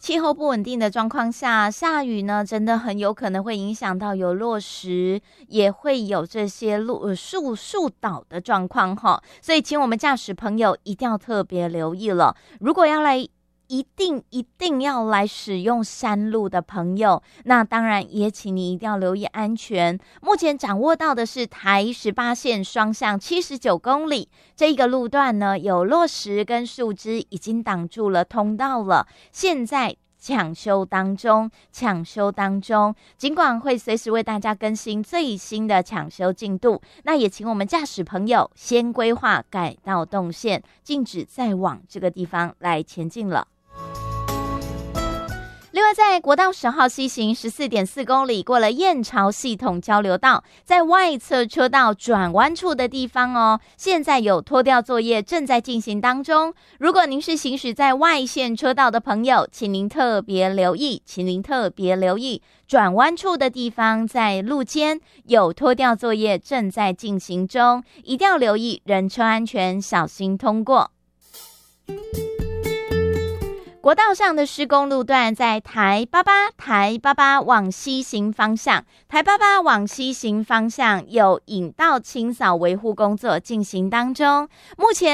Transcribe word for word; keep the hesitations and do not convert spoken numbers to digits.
气候不稳定的状况下，下雨呢，真的很有可能会影响到有落石，也会有这些路呃树树倒的状况哈。所以，请我们驾驶朋友一定要特别留意了。如果要来一定一定要来使用山路的朋友，那当然也请你一定要留意安全。目前掌握到的是台十八线双向七十九公里这一个路段呢，有落石跟树枝已经挡住了通道了，现在抢修当中，抢修当中，尽管会随时为大家更新最新的抢修进度，那也请我们驾驶朋友先规划改道动线，禁止再往这个地方来前进了。另外，在国道十号西行 十四点四公里，过了燕巢系统交流道，在外侧车道转弯处的地方哦，现在有拖吊作业正在进行当中。如果您是行驶在外线车道的朋友，请您特别留意，请您特别留意转弯处的地方，在路肩有拖吊作业正在进行中，一定要留意人车安全，小心通过。国道上的施工路段在台八八台八八往西行方向，台八八往西行方向有引道清扫维护工作进行当中，目前